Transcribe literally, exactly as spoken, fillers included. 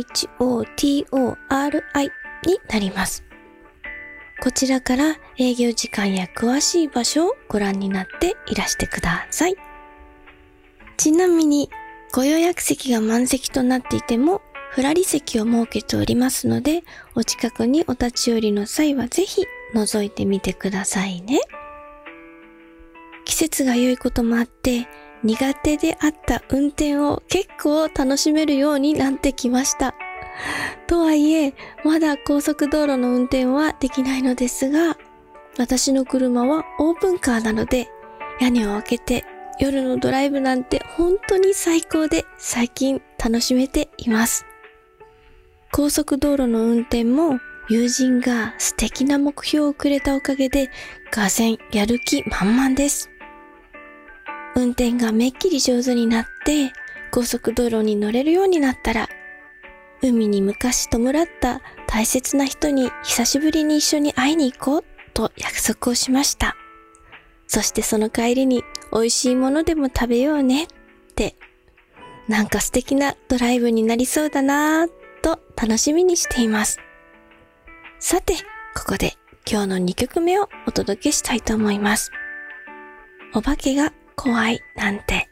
エイチオーティーオーアールアイ になります。こちらから営業時間や詳しい場所をご覧になっていらしてください。ちなみにご予約席が満席となっていてもふらり席を設けておりますので、お近くにお立ち寄りの際はぜひ覗いてみてくださいね。季節が良いこともあって苦手であった運転を結構楽しめるようになってきました。とはいえまだ高速道路の運転はできないのですが、私の車はオープンカーなので屋根を開けて夜のドライブなんて本当に最高で最近楽しめています。高速道路の運転も友人が素敵な目標をくれたおかげでがぜんやる気満々です。運転がめっきり上手になって高速道路に乗れるようになったら、海に昔弔った大切な人に久しぶりに一緒に会いに行こうと約束をしました。そしてその帰りに美味しいものでも食べようねって、なんか素敵なドライブになりそうだなぁと楽しみにしています。さて、ここで今日のにきょくめをお届けしたいと思います。お化けが怖いなんて。